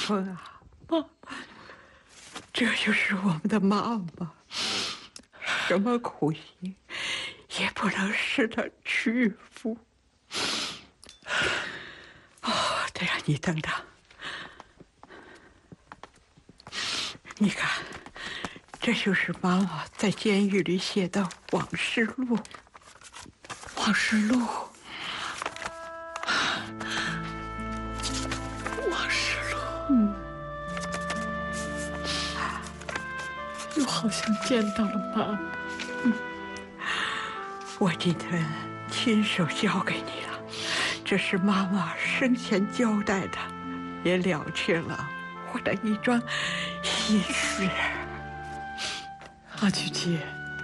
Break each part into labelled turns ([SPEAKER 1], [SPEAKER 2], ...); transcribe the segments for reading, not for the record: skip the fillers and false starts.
[SPEAKER 1] 春啊，这就是我们的妈妈，什么苦心也不能使她屈服。哦，对了，你等等，你看，这就是妈妈在监狱里写的往事录。
[SPEAKER 2] 往事录，往事录，又好像见到了妈妈。
[SPEAKER 1] 我今天亲手交给你了，这是妈妈生前交代的，也了却了我的一桩心事。
[SPEAKER 2] 阿菊姐，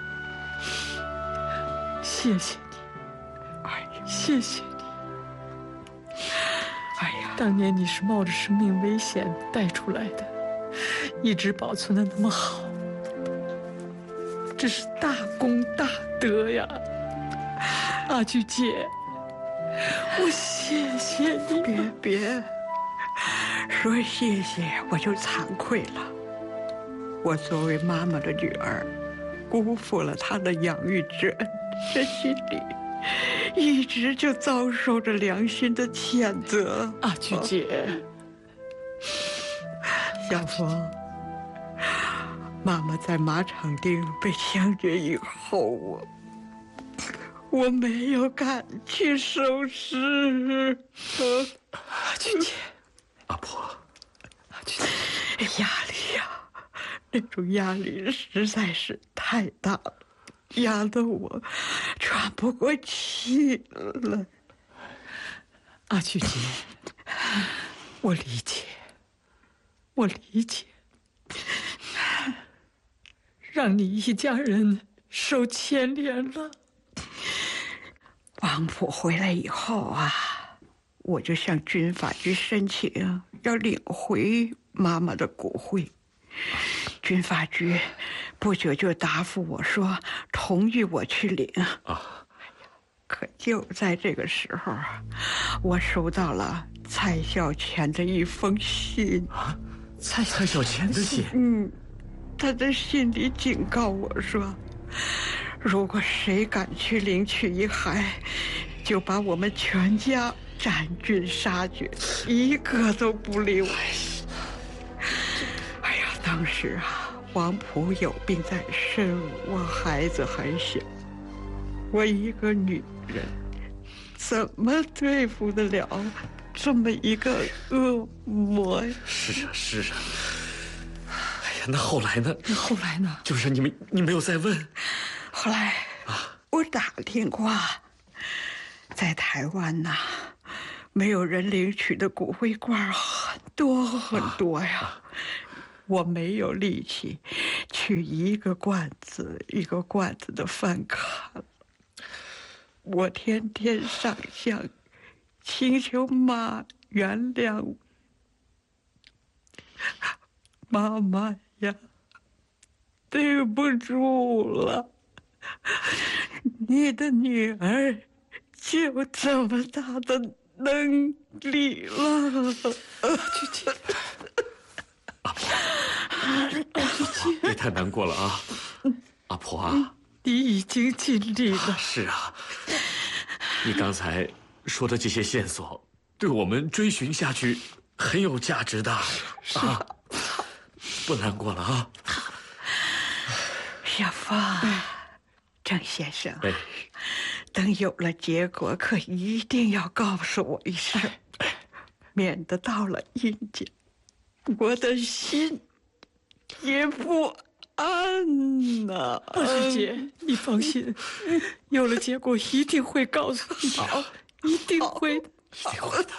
[SPEAKER 2] 谢谢你，
[SPEAKER 1] 哎呀，
[SPEAKER 2] 谢谢你。
[SPEAKER 1] 哎呀，
[SPEAKER 2] 当年你是冒着生命危险带出来的，一直保存的那么好，这是大功大德呀，阿菊姐，我谢谢你。
[SPEAKER 1] 别说谢谢，我就惭愧了。我作为妈妈的女儿，辜负了她的养育之恩，这心里一直就遭受着良心的谴责。
[SPEAKER 2] 阿菊姐，
[SPEAKER 1] 小峰，妈妈在马场町被枪决以后，我没有敢去收尸。
[SPEAKER 2] 阿菊姐，
[SPEAKER 3] 阿婆，
[SPEAKER 2] 阿菊姐，
[SPEAKER 1] 压力呀，那种压力实在是太大了，压得我喘不过气了。
[SPEAKER 2] 阿菊姐，我理解，我理解，让你一家人受牵连了。
[SPEAKER 1] 王普回来以后啊，我就向军法局申请要领回妈妈的骨灰。军法局不久就答复我说同意我去领。可就在这个时候，我收到了蔡孝乾的一封信。
[SPEAKER 3] 蔡孝乾的信？
[SPEAKER 1] 他在信里警告我说，如果谁敢去领取遗骸，就把我们全家斩尽杀绝，一个都不留。哎呀，当时啊，王普有病在身，我孩子还小，我一个女人怎么对付得了这么一个恶魔呀？
[SPEAKER 3] 是啊。哎呀，那后来呢？
[SPEAKER 2] 后来呢？
[SPEAKER 3] 就是你没有再问。
[SPEAKER 1] 后来我打听过，在台湾呐，没有人领取的骨灰罐很多呀。我没有力气去一个罐子一个罐子的翻看，我天天上香，请求妈原谅我。妈妈呀，对不住了，你的女儿就这么大的能力了。
[SPEAKER 2] 菊姐，
[SPEAKER 3] 别太难过了啊，阿婆啊，
[SPEAKER 2] 你已经尽力了。
[SPEAKER 3] 是啊，你刚才说的这些线索，对我们追寻下去很有价值的啊。不难过了啊，
[SPEAKER 1] 小芳，郑先生，等有了结果，可一定要告诉我一声，免得到了阴间，我的心也不安呐。
[SPEAKER 2] 阿菊姐，你放心，有了结果一定会告诉你，一定会的。
[SPEAKER 3] 一定会的。